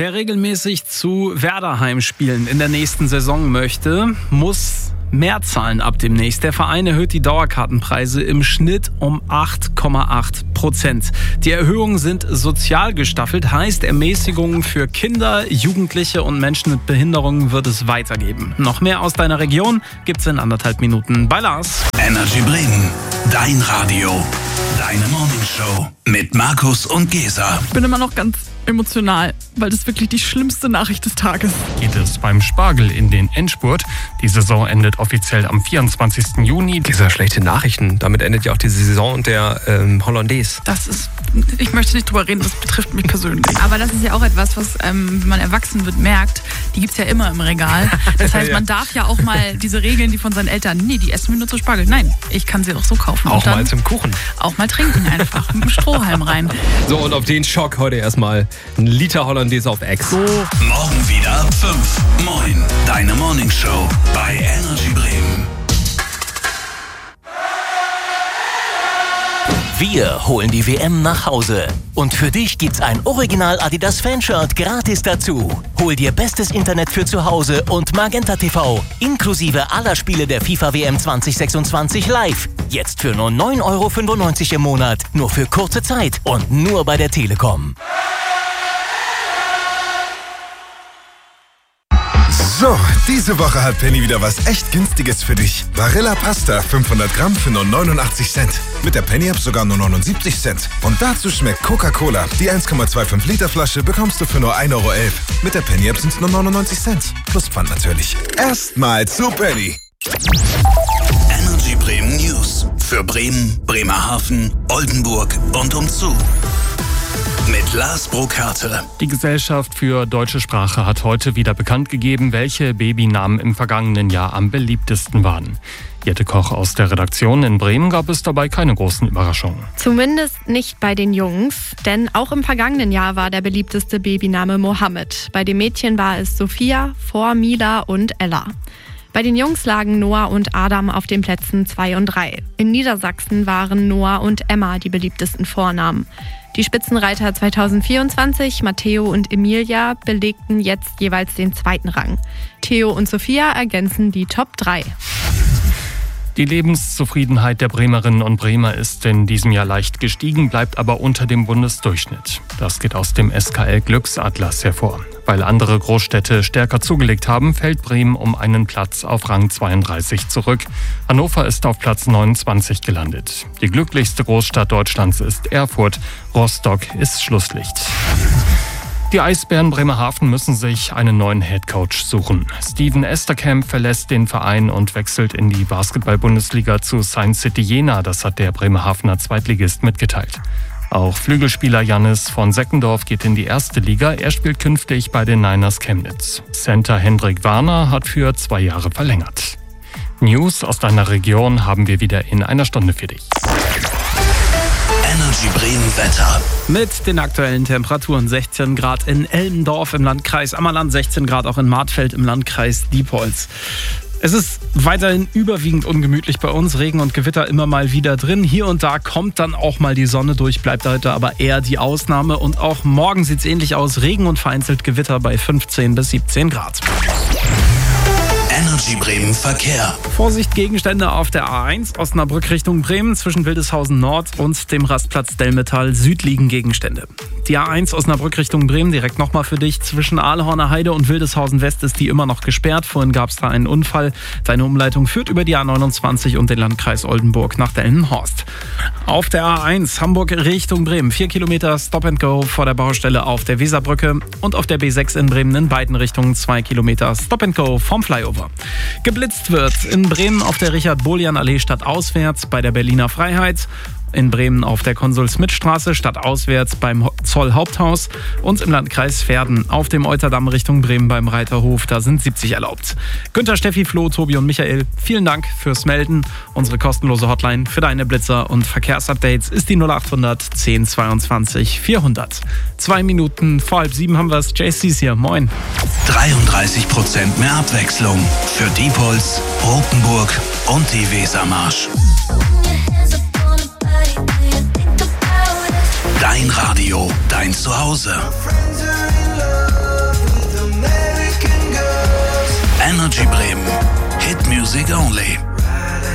Wer regelmäßig zu Werder Heimspielen in der nächsten Saison möchte, muss mehr zahlen ab demnächst. Der Verein erhöht die Dauerkartenpreise im Schnitt um 8,8%. Die Erhöhungen sind sozial gestaffelt, heißt Ermäßigungen für Kinder, Jugendliche und Menschen mit Behinderungen wird es weitergeben. Noch mehr aus deiner Region gibt's in 1,5 Minuten bei Lars. Energy Bremen, dein Radio, deine Morningshow mit Markus und Gesa. Ich bin immer noch ganz emotional, weil das wirklich die schlimmste Nachricht des Tages. Geht es beim Spargel in den Endspurt. Die Saison endet offiziell am 24. Juni. Diese schlechte Nachrichten, damit endet ja auch diese Saison und der Hollandaise. Ich möchte nicht drüber reden, das betrifft mich persönlich. Aber das ist ja auch etwas, was, wenn man erwachsen wird, merkt, die gibt's ja immer im Regal. Das heißt, man darf ja auch mal diese Regeln, die von seinen Eltern, nee, die essen wir nur zu Spargel. Nein, ich kann sie auch so kaufen. Auch mal zum Kuchen. Auch mal trinken einfach, mit dem Strohhalm rein. So, und auf den Schock heute erstmal ein Liter Hollandaise auf Ex. So. Morgen wieder 5. Moin, deine Morningshow bei Energy Bremen. Wir holen die WM nach Hause. Und für dich gibt's ein Original Adidas Fanshirt gratis dazu. Hol dir bestes Internet für zu Hause und Magenta TV, inklusive aller Spiele der FIFA WM 2026 live. Jetzt für nur 9,95 € im Monat, nur für kurze Zeit und nur bei der Telekom. So, diese Woche hat Penny wieder was echt Günstiges für dich. Barilla Pasta 500 Gramm für nur 89 Cent. Mit der Penny-App sogar nur 79 Cent. Und dazu schmeckt Coca-Cola. Die 1,25 Liter Flasche bekommst du für nur 1,11 €. Mit der Penny-App sind es nur 99 Cent. Plus Pfand natürlich. Erstmal zu Penny. Energy Bremen News. Für Bremen, Bremerhaven, Oldenburg und umzu. Mit Lars Burkhardt. Die Gesellschaft für deutsche Sprache hat heute wieder bekannt gegeben, welche Babynamen im vergangenen Jahr am beliebtesten waren. Jette Koch aus der Redaktion in Bremen gab es dabei keine großen Überraschungen. Zumindest nicht bei den Jungs, denn auch im vergangenen Jahr war der beliebteste Babyname Mohammed. Bei den Mädchen war es Sophia, vor Mila und Ella. Bei den Jungs lagen Noah und Adam auf den Plätzen 2 und 3. In Niedersachsen waren Noah und Emma die beliebtesten Vornamen. Die Spitzenreiter 2024, Matteo und Emilia, belegten jetzt jeweils den 2. Rang. Theo und Sophia ergänzen die Top 3. Die Lebenszufriedenheit der Bremerinnen und Bremer ist in diesem Jahr leicht gestiegen, bleibt aber unter dem Bundesdurchschnitt. Das geht aus dem SKL Glücksatlas hervor. Weil andere Großstädte stärker zugelegt haben, fällt Bremen um einen Platz auf Rang 32 zurück. Hannover ist auf Platz 29 gelandet. Die glücklichste Großstadt Deutschlands ist Erfurt. Rostock ist Schlusslicht. Die Eisbären Bremerhaven müssen sich einen neuen Headcoach suchen. Steven Esterkamp verlässt den Verein und wechselt in die Basketball-Bundesliga zu Science City Jena. Das hat der Bremerhavener Zweitligist mitgeteilt. Auch Flügelspieler Jannis von Seckendorf geht in die 1. Liga. Er spielt künftig bei den Niners Chemnitz. Center Hendrik Warner hat für 2 Jahre verlängert. News aus deiner Region haben wir wieder in einer Stunde für dich. Energy Bremen Wetter. Mit den aktuellen Temperaturen 16 Grad in Elmendorf im Landkreis Ammerland, 16 Grad auch in Martfeld im Landkreis Diepholz. Es ist weiterhin überwiegend ungemütlich bei uns, Regen und Gewitter immer mal wieder drin. Hier und da kommt dann auch mal die Sonne durch, bleibt heute aber eher die Ausnahme. Und auch morgen sieht es ähnlich aus, Regen und vereinzelt Gewitter bei 15 bis 17 Grad. Energy Bremen Verkehr. Vorsicht, Gegenstände auf der A1 Osnabrück Richtung Bremen. Zwischen Wildeshausen Nord und dem Rastplatz Delmetall Süd liegen Gegenstände. Die A1 Osnabrück Richtung Bremen, direkt nochmal für dich. Zwischen Aalhorner Heide und Wildeshausen West ist die immer noch gesperrt. Vorhin gab es da einen Unfall. Deine Umleitung führt über die A29 und den Landkreis Oldenburg nach Delmenhorst. Auf der A1 Hamburg Richtung Bremen. 4 Kilometer Stop and Go vor der Baustelle auf der Weserbrücke. Und auf der B6 in Bremen in beiden Richtungen 2 Kilometer Stop and Go vom Flyover. Geblitzt wird in Bremen auf der Richard-Bolian-Allee stadtauswärts bei der Berliner Freiheit. In Bremen auf der Konsul-Schmidt-Straße stadtauswärts beim Zoll-Haupthaus und im Landkreis Verden auf dem Euterdamm Richtung Bremen beim Reiterhof. Da sind 70 erlaubt. Günther, Steffi, Flo, Tobi und Michael, vielen Dank fürs Melden. Unsere kostenlose Hotline für deine Blitzer und Verkehrsupdates ist die 0800 10 22 400. 2 Minuten vor 6:30 haben wir es. JC's hier. Moin. 33% mehr Abwechslung für Diepholz, Rotenburg und die Wesermarsch. Dein Radio, dein Zuhause. music only.